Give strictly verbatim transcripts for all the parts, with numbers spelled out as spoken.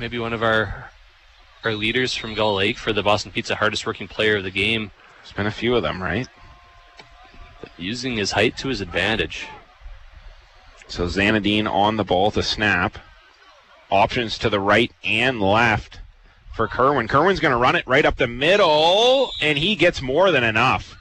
maybe one of our our leaders from Gull Lake for the Boston Pizza hardest working player of the game. There's been a few of them, right? Using his height to his advantage. So Zanadine on the ball to snap. Options to the right and left for Kerwin. Kerwin's going to run it right up the middle, and he gets more than enough.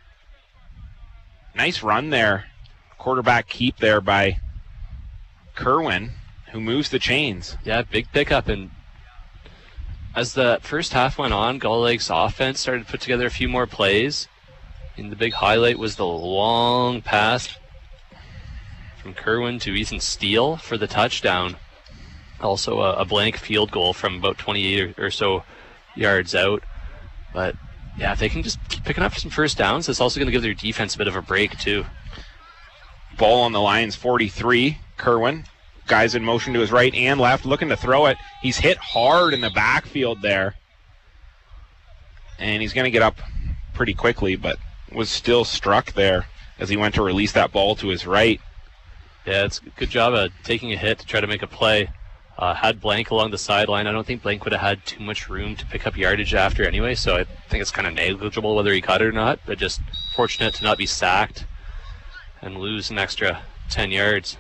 Nice run there. Quarterback keep there by Kerwin, who moves the chains. Yeah, big pickup. And as the first half went on, Gull Lake's offense started to put together a few more plays. And the big highlight was the long pass from Kerwin to Ethan Steele for the touchdown. Also a, a blank field goal from about twenty-eight or, or so yards out. But, yeah, if they can just keep picking up some first downs, it's also going to give their defense a bit of a break, too. Ball on the Lions forty-three. Kerwin. Guys in motion to his right and left, looking to throw it. He's hit hard in the backfield there. And he's going to get up pretty quickly, but was still struck there as he went to release that ball to his right. Yeah, it's a good job of taking a hit to try to make a play. Uh, had Blank along the sideline. I don't think Blank would have had too much room to pick up yardage after anyway, so I think it's kind of negligible whether he caught it or not, but just fortunate to not be sacked and lose an extra ten yards.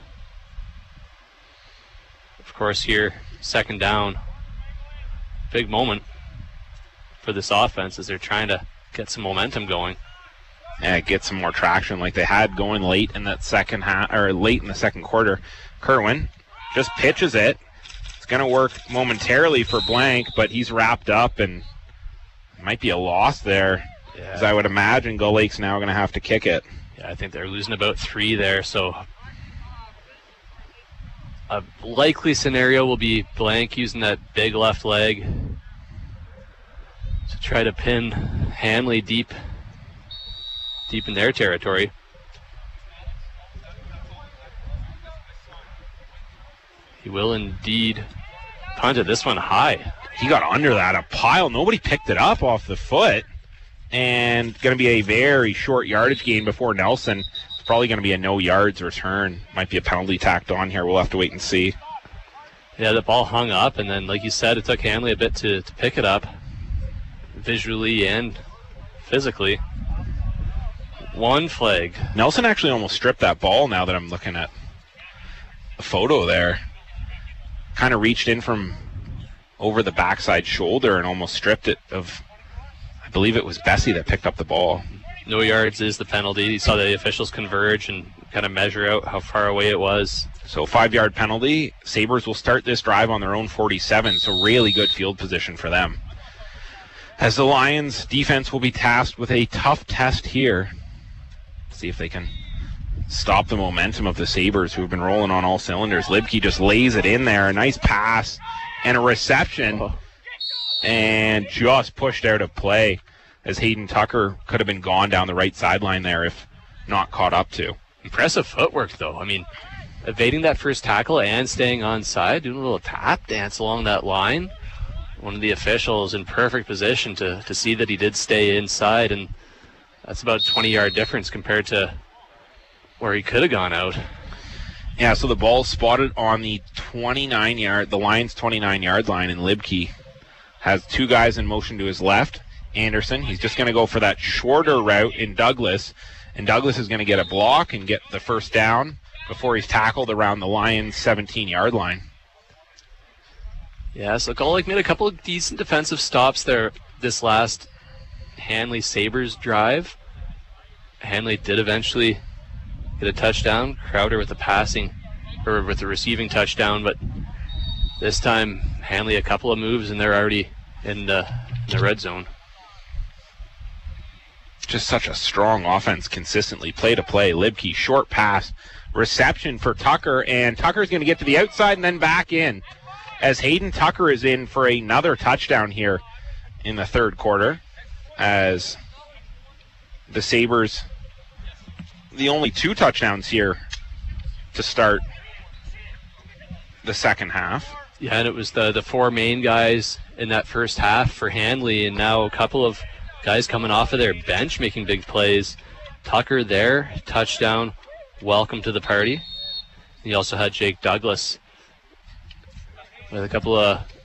Of course, here, second down. Big moment for this offense as they're trying to get some momentum going. Yeah, get some more traction like they had going late in that second half, or late in the second quarter. Kerwin just pitches it. It's going to work momentarily for Blank, but he's wrapped up, and it might be a loss there. Yeah. As I would imagine, Gull Lake's now going to have to kick it. Yeah, I think they're losing about three there, so a likely scenario will be Blank using that big left leg to try to pin Hanley deep deep in their territory. He will indeed punt it. This one high. He got under that, a pile. Nobody picked it up off the foot. And going to be a very short yardage gain before Nelson. It's probably going to be a no yards return. Might be a penalty tacked on here. We'll have to wait and see. Yeah, the ball hung up, and then, like you said, it took Hanley a bit to, to pick it up, visually and physically. One flag. Nelson actually almost stripped that ball now that I'm looking at the photo there. Kind of reached in from over the backside shoulder and almost stripped it of, I believe it was Bessie that picked up the ball. No yards is the penalty. You saw the officials converge and kind of measure out how far away it was. So five-yard penalty. Sabres will start this drive on their own forty-seven, so really good field position for them. As the Lions defense will be tasked with a tough test here. See if they can stop the momentum of the Sabres, who have been rolling on all cylinders. Libke just lays it in there. A nice pass and a reception. Oh. And just pushed out of play as Hayden Tucker could have been gone down the right sideline there if not caught up to. Impressive footwork, though. I mean, evading that first tackle and staying onside, doing a little tap dance along that line. One of the officials in perfect position to, to see that he did stay inside, and that's about a twenty-yard difference compared to where he could have gone out. Yeah, so the ball spotted on the twenty-nine-yard, the Lions' twenty-nine-yard line, and Libke has two guys in motion to his left. Anderson, he's just going to go for that shorter route in Douglas, and Douglas is going to get a block and get the first down before he's tackled around the Lions' seventeen-yard line. Yeah, so Gull Lake made a couple of decent defensive stops there this last Hanley Sabres drive. Hanley did eventually get a touchdown. Crowder with the passing, or with the receiving touchdown, but this time Hanley a couple of moves and they're already in the, in the red zone. Just such a strong offense consistently, play to play. Libke, short pass, reception for Tucker, and Tucker's going to get to the outside and then back in as Hayden Tucker is in for another touchdown here in the third quarter, as the Sabres, the only two touchdowns here to start the second half. Yeah, and it was the, the four main guys in that first half for Hanley, and now a couple of guys coming off of their bench making big plays. Tucker there, touchdown, welcome to the party. You also had Jake Douglas with a couple of